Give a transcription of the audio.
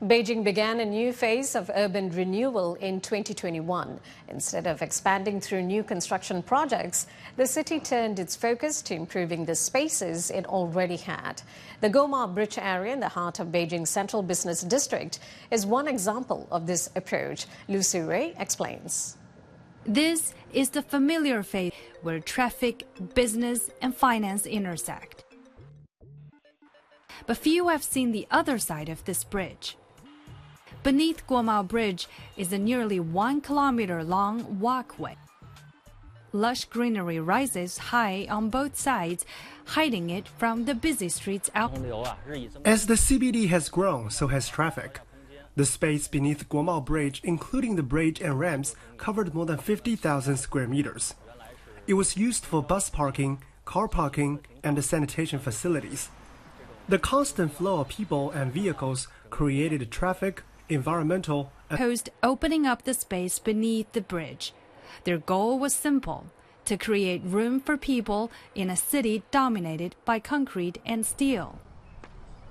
Beijing began a new phase of urban renewal in 2021. Instead of expanding through new construction projects, the city turned its focus to improving the spaces it already had. The Goma Bridge area in the heart of Beijing's central business district is one example of this approach. Lucy Ray explains. This is the familiar phase where traffic, business, and finance intersect. But few have seen the other side of this bridge. Beneath Guomao Bridge is a nearly 1 kilometer long walkway. Lush greenery rises high on both sides, hiding it from the busy streets out. As the CBD has grown, so has traffic. The space beneath Guomao Bridge, including the bridge and ramps, covered more than 50,000 square meters. It was used for bus parking, car parking, and the sanitation facilities. The constant flow of people and vehicles created traffic, environmental, Proposed opening up the space beneath the bridge. Their goal was simple: to create room for people in a city dominated by concrete and steel.